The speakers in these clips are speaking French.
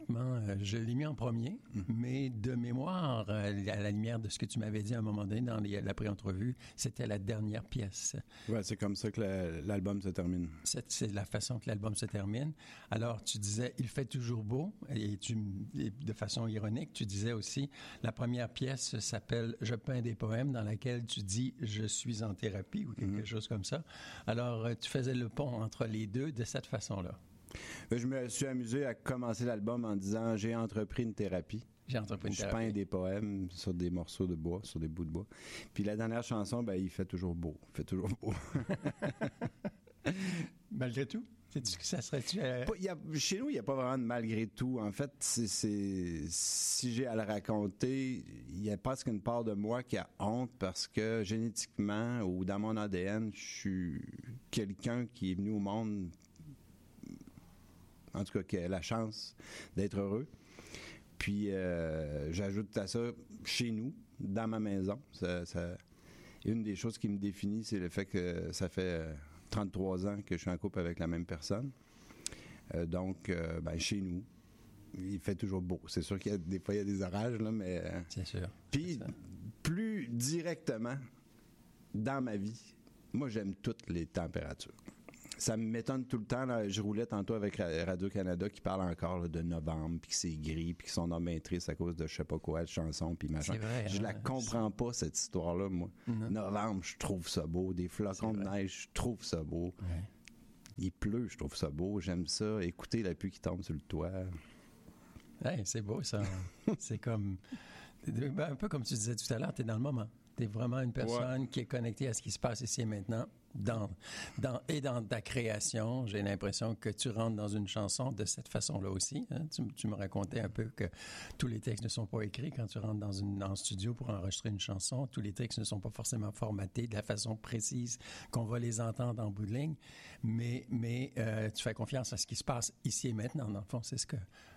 honnêtement. Je l'ai mis en premier, mais de mémoire, à la lumière de ce que tu m'avais dit à un moment donné dans la pré-entrevue, c'était la dernière pièce. Ouais, c'est comme ça que l'album se termine. C'est la façon que l'album se termine. Alors, tu disais, il fait toujours beau, et de façon ironique, tu disais aussi, la première pièce s'appelle Je peins des poèmes, dans laquelle tu dis je suis en thérapie ou quelque chose comme ça. Alors, tu faisais le pont entre les deux de cette façon-là. Je me suis amusé à commencer l'album en disant j'ai entrepris une thérapie. Je peins des poèmes sur des morceaux de bois, sur des bouts de bois. Puis la dernière chanson, ben, il fait toujours beau. Il fait toujours beau. Malgré tout? Sais-tu que ça serait-tu... Chez nous, il n'y a pas vraiment de malgré tout. En fait, si j'ai à le raconter, il y a presque une part de moi qui a honte parce que génétiquement ou dans mon ADN, je suis quelqu'un qui est venu au monde, en tout cas, qui a la chance d'être heureux. Puis, j'ajoute à ça, chez nous, dans ma maison, une des choses qui me définit, c'est le fait que ça fait 33 ans que je suis en couple avec la même personne. Donc, chez nous, il fait toujours beau. C'est sûr qu'il y a des fois, il y a des orages, là, mais... c'est sûr. Puis, plus directement, dans ma vie, moi, j'aime toutes les températures. Ça m'étonne tout le temps. Là, je roulais tantôt avec Radio-Canada qui parle encore là, de novembre, puis que c'est gris, puis qu'ils sont bien tristes à cause de je sais pas quoi, de chansons, puis machin. C'est vrai, je la comprends pas, cette histoire-là, moi. Novembre, je trouve ça beau. Des flocons de neige, je trouve ça beau. Ouais. Il pleut, je trouve ça beau. J'aime ça. Écouter la pluie qui tombe sur le toit. Hey, c'est beau, ça. C'est comme... un peu comme tu disais tout à l'heure, t'es dans le moment. T'es vraiment une personne qui est connectée à ce qui se passe ici et maintenant. Dans ta création, j'ai l'impression que tu rentres dans une chanson de cette façon-là aussi. Hein? Tu me racontais un peu que tous les textes ne sont pas écrits quand tu rentres dans un studio pour enregistrer une chanson. Tous les textes ne sont pas forcément formatés de la façon précise qu'on va les entendre en bout de ligne. Mais tu fais confiance à ce qui se passe ici et maintenant. Dans le fond, c'est ce que...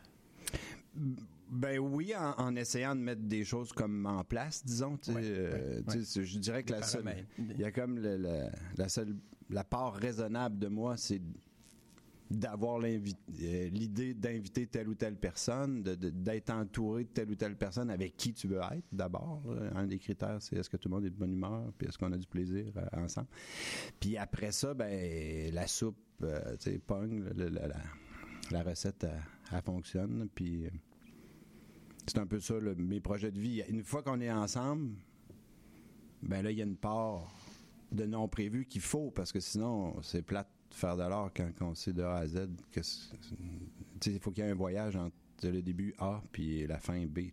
Ben oui, en essayant de mettre des choses comme en place, disons. Je dirais que il y a comme la part raisonnable de moi, c'est d'avoir l'idée d'inviter telle ou telle personne, d'être entouré de telle ou telle personne avec qui tu veux être, d'abord. Un des critères, c'est est-ce que tout le monde est de bonne humeur, puis est-ce qu'on a du plaisir ensemble. Puis après ça, ben la soupe, pogne, la recette, elle fonctionne, puis c'est un peu ça, mes projets de vie. Une fois qu'on est ensemble, ben là, il y a une part de non-prévu qu'il faut, parce que sinon, c'est plate de faire de l'art quand on sait de A à Z que il faut qu'il y ait un voyage entre le début A puis la fin B.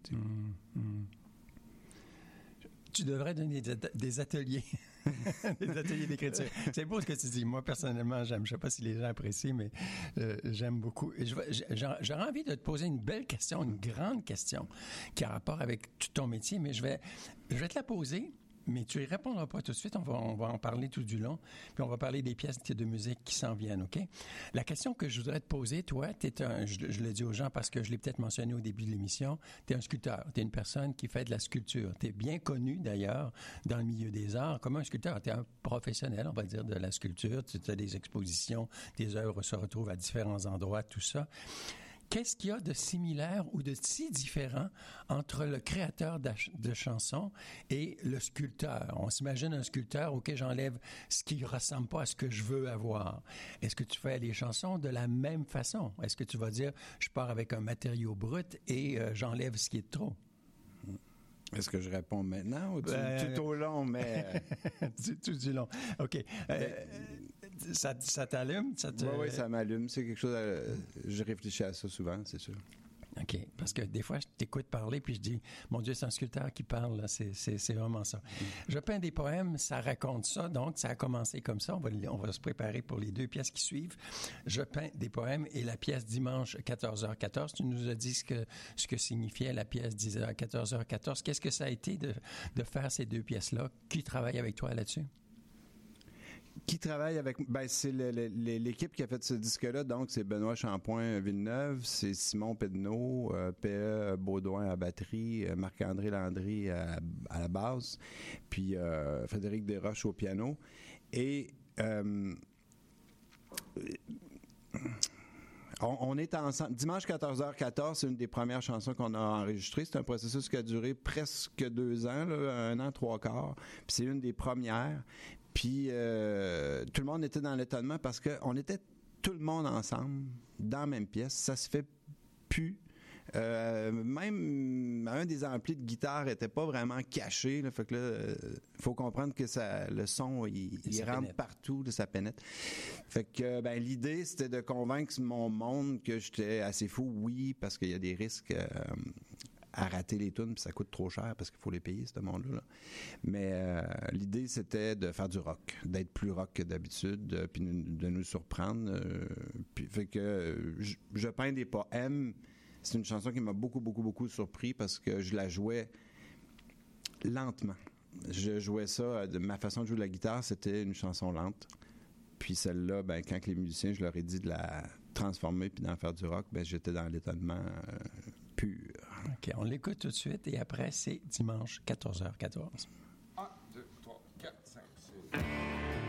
Tu devrais donner des ateliers, des ateliers d'écriture. C'est beau ce que tu dis. Moi, personnellement, j'aime. Je sais pas si les gens apprécient, mais j'aime beaucoup. J'aurais envie de te poser une belle question, une grande question qui a rapport avec tout ton métier, mais je vais te la poser. Mais tu y répondras pas tout de suite. On va en parler tout du long. Puis on va parler des pièces de musique qui s'en viennent, OK? La question que je voudrais te poser, toi, je le dis aux gens parce que je l'ai peut-être mentionné au début de l'émission, t'es un sculpteur. T'es une personne qui fait de la sculpture. T'es bien connu, d'ailleurs, dans le milieu des arts comme un sculpteur. T'es un professionnel, on va dire, de la sculpture. Tu as des expositions, tes œuvres se retrouvent à différents endroits, tout ça. Qu'est-ce qu'il y a de similaire ou de si différent entre le créateur de chansons et le sculpteur? On s'imagine un sculpteur, OK, j'enlève ce qui ne ressemble pas à ce que je veux avoir. Est-ce que tu fais les chansons de la même façon? Est-ce que tu vas dire, je pars avec un matériau brut et j'enlève ce qui est trop? Est-ce que je réponds maintenant ou tout au long, mais... tout du long. OK. Ça t'allume? Oui, ça m'allume. C'est quelque chose... je réfléchis à ça souvent, c'est sûr. OK. Parce que des fois, je t'écoute parler puis je dis, mon Dieu, c'est un sculpteur qui parle, là. C'est vraiment ça. Je peins des poèmes, ça raconte ça. Donc, ça a commencé comme ça. On va se préparer pour les deux pièces qui suivent. Je peins des poèmes et la pièce dimanche 14h14. Tu nous as dit ce que signifiait la pièce 14h14. Qu'est-ce que ça a été de faire ces deux pièces-là? Qui travaille avec toi là-dessus? Qui travaille avec... c'est l'équipe qui a fait ce disque-là. Donc, c'est Benoît Champoint-Villeneuve, c'est Simon Pedneau, P.E. Baudouin à batterie, Marc-André Landry à la basse, puis Frédéric Desroches au piano. Et On est ensemble. Dimanche 14h14, c'est une des premières chansons qu'on a enregistrées. C'est un processus qui a duré presque 2 ans, là, 1 an, 3 quarts. Puis c'est une des premières. Puis tout le monde était dans l'étonnement parce qu'on était tout le monde ensemble, dans la même pièce. Ça se fait plus. Même un des amplis de guitare était pas vraiment caché. Là, fait que là, faut comprendre que le son, il rentre partout, là, ça pénètre. Fait que l'idée, c'était de convaincre mon monde que j'étais assez fou, oui, parce qu'il y a des risques à rater les tunes, puis ça coûte trop cher parce qu'il faut les payer, ce monde-là. Mais l'idée, c'était de faire du rock, d'être plus rock que d'habitude, puis de nous surprendre. Puis fait que je peins des poèmes. C'est une chanson qui m'a beaucoup surpris parce que je la jouais lentement. Je jouais ça, ma façon de jouer de la guitare, c'était une chanson lente. Puis celle-là, quand les musiciens, je leur ai dit de la transformer puis d'en faire du rock, j'étais dans l'étonnement pur. OK, on l'écoute tout de suite et après, c'est dimanche 14h14. 1, 2, 3, 4, 5, 6...